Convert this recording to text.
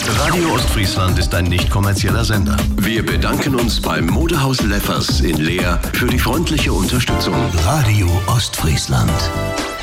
Radio Ostfriesland ist ein nicht kommerzieller Sender. Wir bedanken uns beim Modehaus Leffers in Leer für die freundliche Unterstützung. Radio Ostfriesland.